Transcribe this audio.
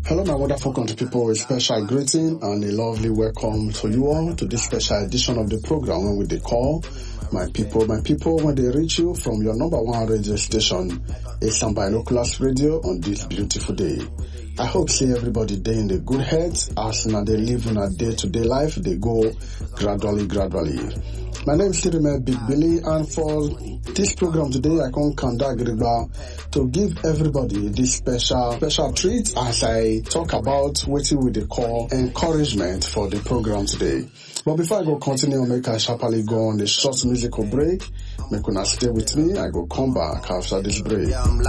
Hello, my wonderful country people. A special greeting and a lovely welcome to you all to this special edition of the program when we call my people, when they reach you from your number one radio station, Asian Binoculars Radio on this beautiful day. I hope see everybody day in the good health as now they live in a day-to-day life, they go gradually. My name is Kirime Big Billy, and for this program today, I come Kanda to give everybody this special treat as I talk about what we call encouragement for the program today. But before I go continue, make I sharply go on a short musical break. Make una stay with me. I go come back after this break.